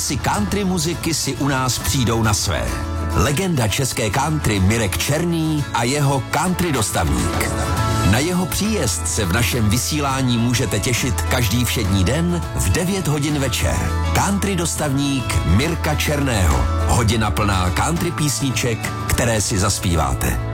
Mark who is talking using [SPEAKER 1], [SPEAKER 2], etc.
[SPEAKER 1] Milovníci country muziky si u nás přijdou na své. Legenda české country Mirek Černý a jeho country dostavník. Na jeho příjezd se v našem vysílání můžete těšit každý všední den v 9 hodin večer. Country dostavník Mirka Černého. Hodina plná country písniček, které si zaspíváte.